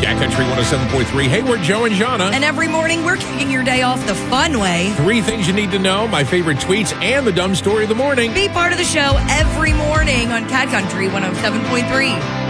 Cat Country 107.3. Hey, we're Joe and Jonna. And every morning, we're kicking your day off the fun way. 3 things you need to know, my favorite tweets, and the dumb story of the morning. Be part of the show every morning on Cat Country 107.3.